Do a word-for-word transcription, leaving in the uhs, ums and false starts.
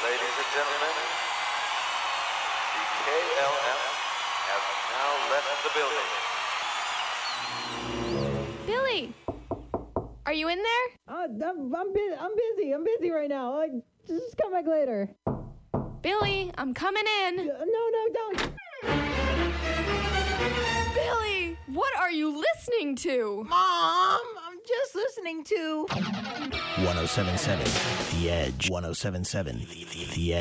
Ladies and gentlemen, the K L M has now left the building. Billy! Are you in there? Uh, I'm, I'm, bu- I'm busy. I'm busy right now. Like, just come back later. Billy, I'm coming in. Uh, no, no, don't. Billy, what are you listening to? Mom, I'm just listening to... one oh seven point seven The Edge. one oh seven point seven The Edge.